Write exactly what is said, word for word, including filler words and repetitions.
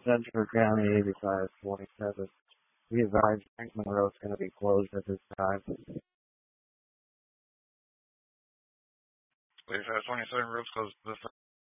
Sedgwick County eighty-five twenty-seven. We advise Franklin Road's going to be closed at this time. eighty-five twenty-seven road's closed this